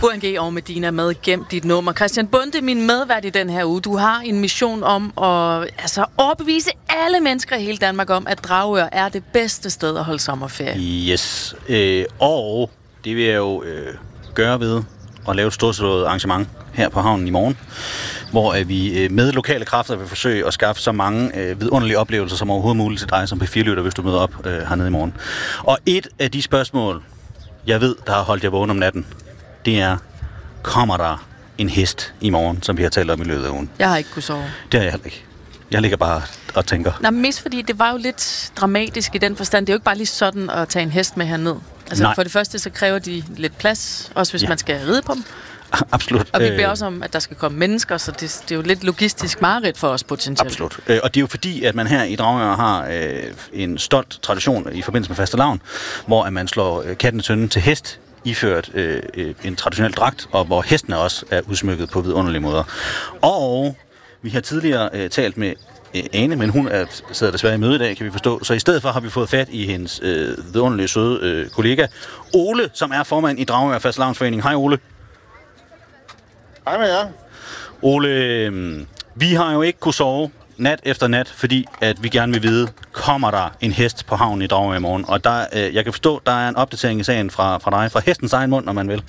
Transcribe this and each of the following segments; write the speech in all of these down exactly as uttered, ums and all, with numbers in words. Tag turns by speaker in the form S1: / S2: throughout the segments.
S1: U N G og Medina med Gem dit nummer. Christian Bonde, min medvært i den her uge. Du har en mission om at altså, overbevise alle mennesker i hele Danmark om, at Dragør er det bedste sted at holde sommerferie.
S2: Yes. Øh, og det vil jeg jo øh, gøre ved at lave et storslået arrangement her på havnen i morgen, hvor øh, vi øh, med lokale kræfter vil forsøge at skaffe så mange øh, vidunderlige oplevelser som overhovedet muligt til dig som P fire-lytter, hvis du møder op øh, hernede i morgen. Og et af de spørgsmål, jeg ved, der har holdt jer vågen om natten, det er, kommer der en hest i morgen, som vi har talt om i løbet af ugen?
S1: Jeg har ikke kunnet sove.
S2: Det har jeg heller ikke. Jeg ligger bare og tænker.
S1: Nå, mest fordi det var jo lidt dramatisk i den forstand. Det er jo ikke bare lige sådan at tage en hest med herned. Altså Nej. For det første, så kræver de lidt plads, også hvis ja. man skal ride på dem.
S2: Absolut.
S1: Og vi beder også om, at der skal komme mennesker, så det, det er jo lidt logistisk mareridt for os potentielt.
S2: Absolut. Og det er jo fordi, at man her i Dragør har øh, en stolt tradition i forbindelse med fastelavn, hvor at man slår øh, katten i tønden til hest, iført øh, en traditionel dragt, og hvor hestene også er udsmykket på vidunderlige måder. Og vi har tidligere øh, talt med øh, Ane, men hun er, sidder desværre i møde i dag, kan vi forstå. Så i stedet for har vi fået fat i hendes øh, vidunderlige søde øh, kollega, Ole, som er formand i Dragør Fastelavnsforening. Hej Ole.
S3: Hej med jer.
S2: Ole, øh, vi har jo ikke kunne sove nat efter nat, fordi at vi gerne vil vide, kommer der en hest på havnen i Dragør i morgen? Og der, øh, jeg kan forstå, der er en opdatering i sagen fra, fra dig, fra hestens egen mund, når man vil.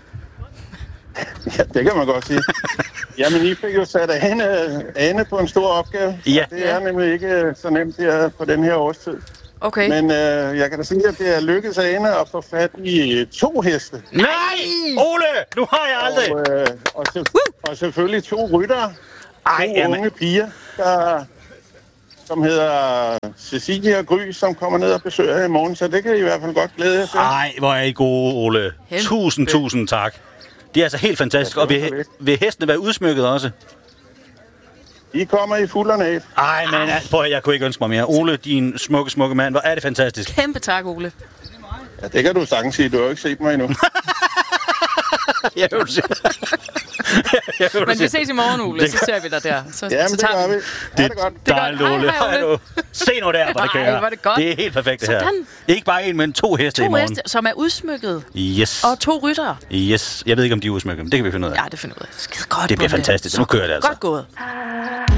S3: Ja, det kan man godt sige. Jamen, I fik jo sat Ane, Ane på en stor opgave.
S2: Ja.
S3: Det er nemlig ikke så nemt her på den her årstid.
S1: Okay.
S3: Men øh, jeg kan da sige, at det er lykkedes Ane at få fat i to heste.
S2: Nej! Ole! Nu har jeg aldrig!
S3: Og, øh, og, se- og selvfølgelig to ryttere.
S2: Ej,
S3: to
S2: jamen.
S3: unge piger, der, som hedder Cecilia og Gry, som kommer ned og besøger jer i morgen. Så det kan I i hvert fald godt glæde jer til.
S2: Ej, hvor er I gode, Ole.
S1: Helt
S2: Tusind,
S1: fedt.
S2: tusind tak. Det er altså helt fantastisk.
S3: Ja,
S2: Og
S3: det var
S2: vil,
S3: så lidt.
S2: vil hestene være udsmykket også?
S3: I kommer i fuld ornat.
S2: Ej, men prøv at, jeg kunne ikke ønske mig mere. Ole, din smukke, smukke mand. Hvor er det fantastisk.
S1: Kæmpe tak, Ole.
S3: Ja, det kan du sagtens sige. Du har jo ikke set mig endnu.
S2: Jeg vil sige. Jeg vil
S1: Men vi
S2: sige.
S1: ses i morgen, Ole, så ser vi dig der. Så,
S3: Ja, men
S1: så
S3: det
S1: tager
S3: gør vi.
S1: vi.
S3: Ha' det godt.
S1: Det er
S2: Dejligt,
S1: godt.
S2: Ole.
S1: Hej, hej, Ole.
S2: Hej, du. Se nu der, hvor det
S1: Ej,
S2: kører.
S1: hvor er det godt.
S2: Det er helt perfekt, det her.
S1: Sådan.
S2: Ikke bare en, men to heste i
S1: To
S2: morgen.
S1: heste, som er udsmykket.
S2: Yes.
S1: Og to ryttere.
S2: Yes. Jeg ved ikke, om de er udsmykket, men det kan vi finde ud af.
S1: Ja, det finder ud af. Skide godt.
S2: Det bliver
S1: Bonde.
S2: fantastisk.
S1: Så
S2: Nu kører det altså.
S1: Godt gået.